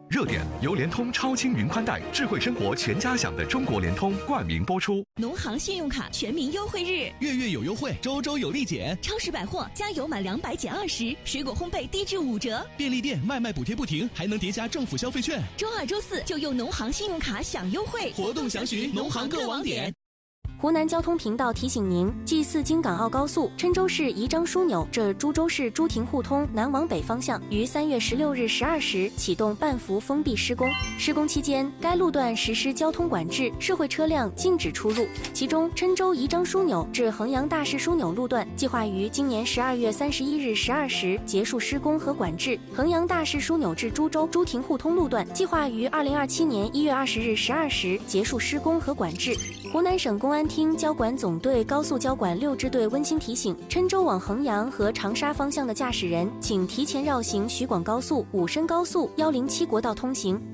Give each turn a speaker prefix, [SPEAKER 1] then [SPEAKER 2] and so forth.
[SPEAKER 1] 热点由联通超轻云宽带，智慧生活全家享的中国联通冠名播出。
[SPEAKER 2] 农行信用卡全民优惠日，
[SPEAKER 3] 月月有优惠，周周有立减。
[SPEAKER 2] 超市百货加油满200减20，水果烘焙低至5折。
[SPEAKER 3] 便利店外卖补贴不停，还能叠加政府消费券。
[SPEAKER 2] 周2、周4就用农行信用卡享优惠，
[SPEAKER 3] 活动详询农行各网点。
[SPEAKER 4] 湖南交通频道提醒您：G4京港澳高速郴州市宜章枢纽至株洲市朱亭互通南往北方向于3月16日12时启动半幅封闭施工。施工期间，该路段实施交通管制，社会车辆禁止出入。其中，郴州宜章枢纽至衡阳大市枢纽路段计划于今年12月31日12时结束施工和管制；衡阳大市枢纽至株洲朱亭互通路段计划于2027年1月20日12时结束施工和管制。湖南省公安厅交管总队高速交管6支队温馨提醒：郴州往衡阳和长沙方向的驾驶人，请提前绕行徐广高速、武深高速107国道通行。